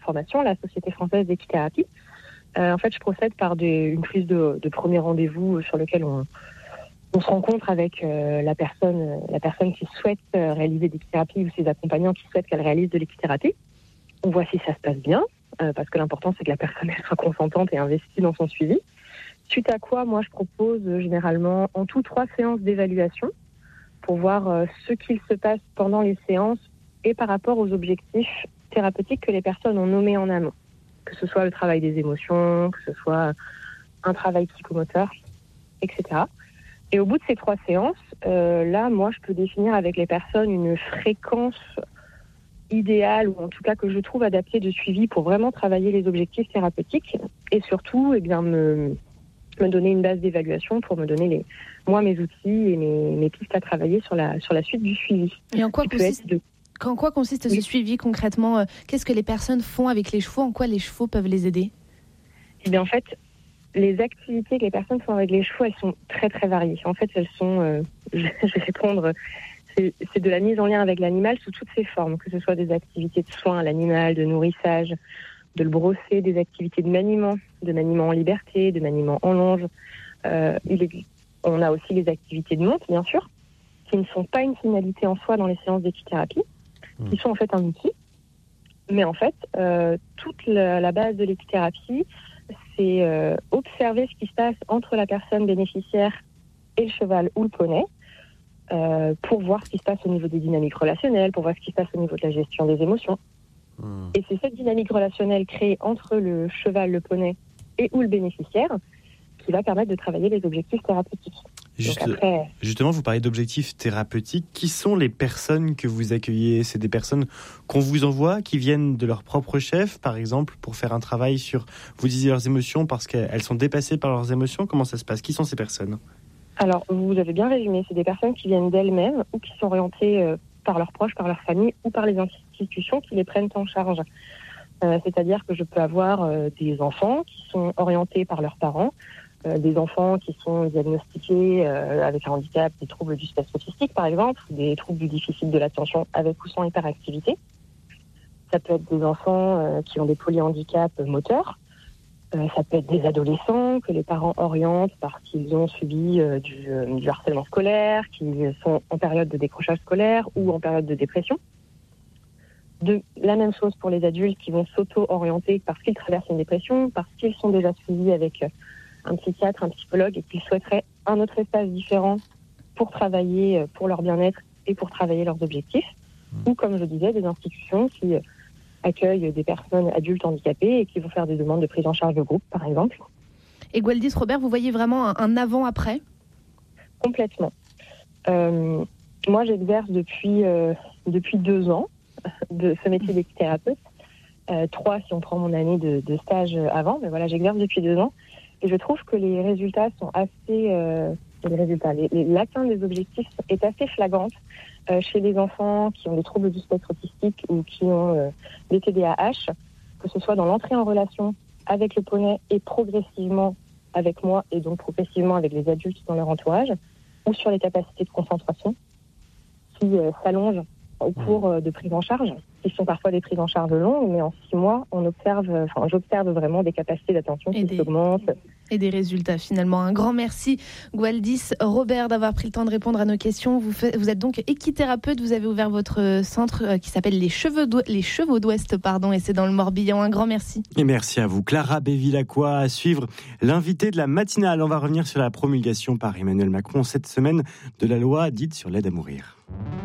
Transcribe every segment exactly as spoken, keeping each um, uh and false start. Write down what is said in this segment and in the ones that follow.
formation, la Société française d'équithérapie. Euh, en fait, je procède par des, une prise de, de premier rendez-vous sur lequel on, on se rencontre avec euh, la personne, la personne qui souhaite euh, réaliser l'équithérapie ou ses accompagnants qui souhaitent qu'elle réalise de l'équithérapie. On voit si ça se passe bien, euh, parce que l'important c'est que la personne elle soit consentante et investie dans son suivi. Suite à quoi, moi, je propose euh, généralement en tout trois séances d'évaluation pour voir euh, ce qu'il se passe pendant les séances et par rapport aux objectifs thérapeutiques que les personnes ont nommés en amont. Que ce soit le travail des émotions, que ce soit un travail psychomoteur, et cetera. Et au bout de ces trois séances, euh, là, moi, je peux définir avec les personnes une fréquence idéale, ou en tout cas que je trouve adaptée de suivi pour vraiment travailler les objectifs thérapeutiques et surtout, eh bien, me, me donner une base d'évaluation pour me donner, les, moi, mes outils et mes, mes pistes à travailler sur la, sur la suite du suivi. Et en quoi consiste... de... En quoi consiste oui. ce suivi concrètement ? Qu'est-ce que les personnes font avec les chevaux ? En quoi les chevaux peuvent les aider ? Eh bien, en fait, les activités que les personnes font avec les chevaux, elles sont très, très variées. En fait, elles sont, euh, je vais répondre, c'est, c'est de la mise en lien avec l'animal sous toutes ses formes, que ce soit des activités de soins à l'animal, de nourrissage, de le brosser, des activités de maniement, de maniement en liberté, de maniement en longe. Euh, il est, on a aussi les activités de monte, bien sûr, qui ne sont pas une finalité en soi dans les séances d'équithérapie, qui sont en fait un outil. Mais en fait, euh, toute la, la base de l'équithérapie, c'est euh, observer ce qui se passe entre la personne bénéficiaire et le cheval ou le poney, euh, pour voir ce qui se passe au niveau des dynamiques relationnelles, pour voir ce qui se passe au niveau de la gestion des émotions. Mmh. Et c'est cette dynamique relationnelle créée entre le cheval, le poney et ou le bénéficiaire qui va permettre de travailler les objectifs thérapeutiques. Juste, après... Justement, vous parlez d'objectifs thérapeutiques. Qui sont les personnes que vous accueillez ? C'est des personnes qu'on vous envoie, qui viennent de leur propre chef, par exemple, pour faire un travail sur, vous disiez, leurs émotions, parce qu'elles sont dépassées par leurs émotions. Comment ça se passe ? Qui sont ces personnes ? Alors, vous avez bien résumé. C'est des personnes qui viennent d'elles-mêmes ou qui sont orientées euh, par leurs proches, par leur famille ou par les institutions qui les prennent en charge. Euh, c'est-à-dire que je peux avoir euh, des enfants qui sont orientés par leurs parents, Euh, des enfants qui sont diagnostiqués euh, avec un handicap, des troubles du spectre autistique par exemple, des troubles du déficit de l'attention avec ou sans hyperactivité. Ça peut être des enfants euh, qui ont des polyhandicaps moteurs. Euh, ça peut être des adolescents que les parents orientent parce qu'ils ont subi euh, du, euh, du harcèlement scolaire, qui sont en période de décrochage scolaire ou en période de dépression. De, la même chose pour les adultes qui vont s'auto-orienter parce qu'ils traversent une dépression, parce qu'ils sont déjà suivis avec euh, un psychiatre, un psychologue, et qu'ils souhaiteraient un autre espace différent pour travailler, pour leur bien-être et pour travailler leurs objectifs. Mmh. Ou, comme je disais, des institutions qui accueillent des personnes adultes handicapées et qui vont faire des demandes de prise en charge de groupe, par exemple. Et Gwaldis, Robert, vous voyez vraiment un, un avant-après ? Complètement. Euh, moi, j'exerce depuis, euh, depuis deux ans de ce métier d'équithérapeute. Euh, trois si on prend mon année de, de stage avant, mais voilà, j'exerce depuis deux ans. Et je trouve que les résultats sont assez... Euh, les résultats, les, les, l'atteinte des objectifs est assez flagrante euh, chez les enfants qui ont des troubles du spectre autistique ou qui ont euh, des T D A H, que ce soit dans l'entrée en relation avec le poney et progressivement avec moi et donc progressivement avec les adultes dans leur entourage, ou sur les capacités de concentration qui euh, s'allongent au cours euh, de prise en charge, qui sont parfois des prises en charge longues, mais en six mois, on observe, enfin, j'observe vraiment des capacités d'attention et qui des, s'augmentent. Et des résultats finalement. Un grand merci, Gwaldis, Robert, d'avoir pris le temps de répondre à nos questions. Vous, faites, vous êtes donc équithérapeute, vous avez ouvert votre centre qui s'appelle Les Chevaux, les Chevaux d'Ouest, pardon, et c'est dans le Morbihan. Un grand merci. Et merci à vous, Clara Bévilacqua. À suivre l'invité de la matinale. On va revenir sur la promulgation par Emmanuel Macron cette semaine de la loi dite sur l'aide à mourir.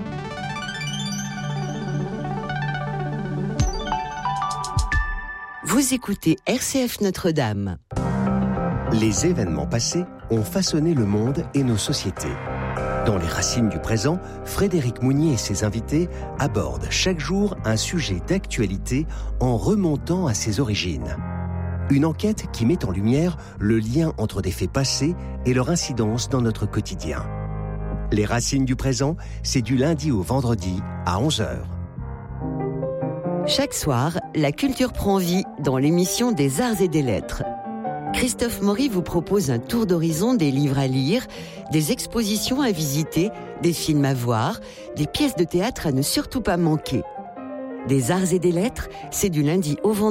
Vous écoutez R C F Notre-Dame. Les événements passés ont façonné le monde et nos sociétés. Dans les racines du présent, Frédéric Mounier et ses invités abordent chaque jour un sujet d'actualité en remontant à ses origines. Une enquête qui met en lumière le lien entre des faits passés et leur incidence dans notre quotidien. Les racines du présent, c'est du lundi au vendredi à onze heures. Chaque soir, la culture prend vie dans l'émission des Arts et des Lettres. Christophe Maury vous propose un tour d'horizon des livres à lire, des expositions à visiter, des films à voir, des pièces de théâtre à ne surtout pas manquer. Des Arts et des Lettres, c'est du lundi au vendredi